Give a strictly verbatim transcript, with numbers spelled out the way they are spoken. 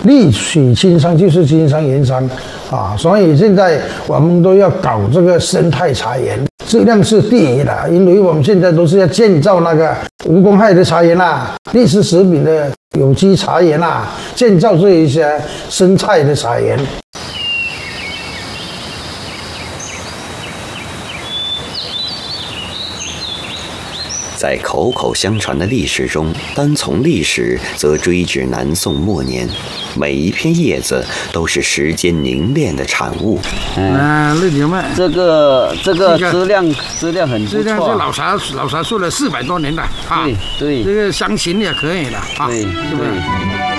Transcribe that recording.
利水经商就是经商盐商啊，所以现在我们都要搞这个生态茶园，质量是第一的，因为我们现在都是要建造那个无公害的茶园啦，绿色食品的有机茶园啦，建造这一些生态的茶园。 在口口相传的历史中，单从历史则追至南宋末年，每一片叶子都是时间凝练的产物。 啊，绿牛麦， 这个这个质量质量很不错， 质量是老茶老茶树了四百多年了啊， 对对， 这个香型也可以的啊， 对是不是？